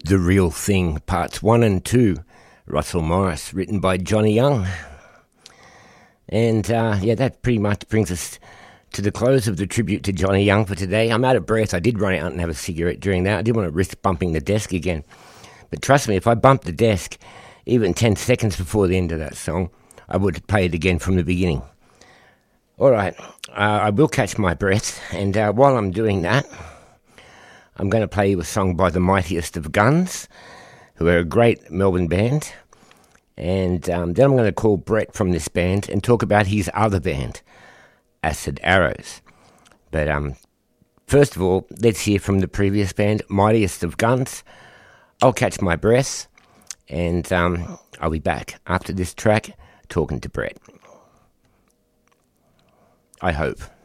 The Real Thing, Parts 1 and 2, Russell Morris, written by Johnny Young. And that pretty much brings us to the close of the tribute to Johnny Young for today. I'm out of breath. I did run out and have a cigarette during that. I didn't want to risk bumping the desk again. But trust me, if I bumped the desk even 10 seconds before the end of that song, I would play it again from the beginning. All right, I will catch my breath, and while I'm doing that, I'm going to play you a song by the Mightiest of Guns, who are a great Melbourne band. And then I'm going to call Brett from this band and talk about his other band, Acid Arrows. But first of all, let's hear from the previous band, Mightiest of Guns. I'll catch my breath, and I'll be back after this track talking to Brett. I hope.